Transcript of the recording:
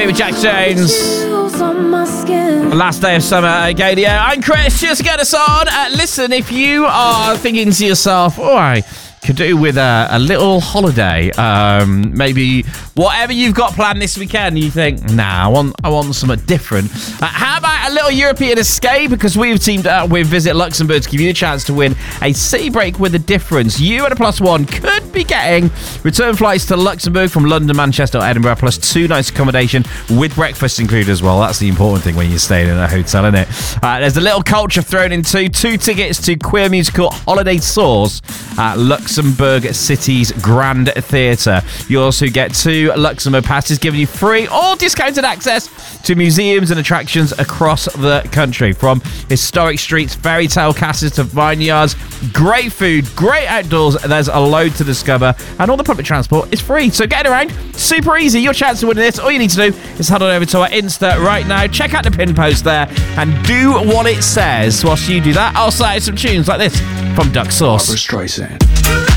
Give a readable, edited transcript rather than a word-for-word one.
Heavy with Jack Jones. Last day of summer at Gadio. I'm Chris, just get us on. Listen, if you are thinking to yourself, oh, I could do with a little holiday, maybe whatever you've got planned this weekend, you think, nah, I want something different. How about a little European escape? Because we've teamed up with Visit Luxembourg to give you a chance to win a city break with a difference. You and a +1 could be getting return flights to Luxembourg from London, Manchester, or Edinburgh, plus 2 nights accommodation with breakfast included as well. That's the important thing when you're staying in a hotel, isn't it? There's a little culture thrown in too. 2 tickets to queer musical Holiday Soars at Luxembourg City's Grand Theatre. You also get 2 Luxembourg passes giving you free or discounted access to museums and attractions across the country. From historic streets, fairy tale castles to vineyards, great food, great outdoors. There's a load to discover and all the public transport is free. So getting around, super easy. Your chance to win this. All you need to do is head on over to our Insta right now. Check out the pin post there and do what it says. Whilst you do that, I'll say some tunes like this from Duck Sauce. Barbra Streisand.